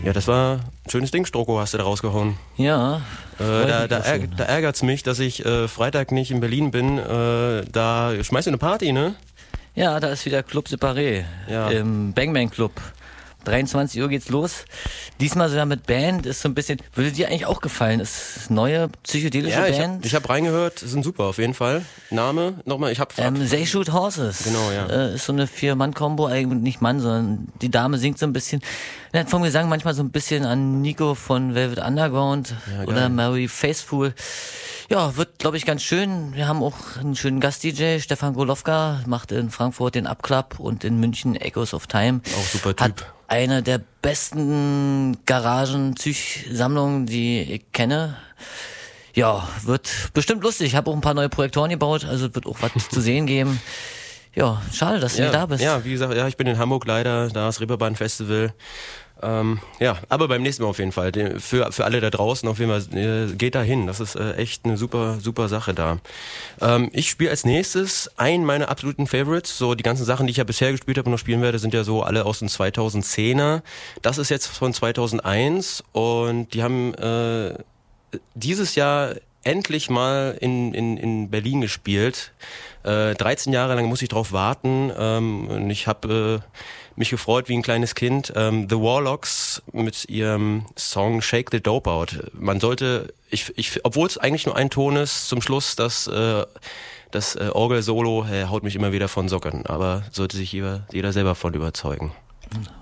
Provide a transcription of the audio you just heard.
Ja, das war ein schönes Ding, Stroko, hast du da rausgehauen. Ja. Da ärgert's mich, dass ich Freitag nicht in Berlin bin. Da schmeißt du eine Party, ne? Ja, da ist wieder Club Separé im Bang Bang Club. 23 Uhr geht's los. Diesmal sogar mit Band, ist so ein bisschen, würde dir eigentlich auch gefallen, ist neue psychedelische Band. Ich hab reingehört, sind super auf jeden Fall. Name, nochmal, They Shoot Horses. Genau, ja. Ist so eine 4-Mann-Kombo, eigentlich nicht Mann, sondern die Dame singt so ein bisschen, vom Gesang manchmal so ein bisschen an Nico von Velvet Underground oder Mary Faithfull. Ja, wird, glaube ich, ganz schön. Wir haben auch einen schönen Gast-DJ, Stefan Golowka, macht in Frankfurt den Up-Club und in München Echoes of Time. Auch super Typ. Hat eine der besten Garagen-Psych-Sammlungen, die ich kenne. Ja, wird bestimmt lustig. Ich habe auch ein paar neue Projektoren gebaut, also wird auch was zu sehen geben. Ja, schade, dass du nicht da bist. Ja, wie gesagt, ich bin in Hamburg leider, da ist Reeperbahn Festival. Aber beim nächsten Mal auf jeden Fall. Für alle da draußen auf jeden Fall, geht da hin. Das ist echt eine super, super Sache da. Ich spiele als nächstes einen meiner absoluten Favorites. So die ganzen Sachen, die ich ja bisher gespielt habe und noch spielen werde, sind ja so alle aus den 2010er. Das ist jetzt von 2001 und die haben dieses Jahr endlich mal in Berlin gespielt. 13 Jahre lang muss ich drauf warten. Und ich habe mich gefreut wie ein kleines Kind. The Warlocks mit ihrem Song Shake the Dope Out. Man sollte, obwohl es eigentlich nur ein Ton ist, zum Schluss das Orgel-Solo haut mich immer wieder von Socken. Aber sollte sich jeder selber von überzeugen.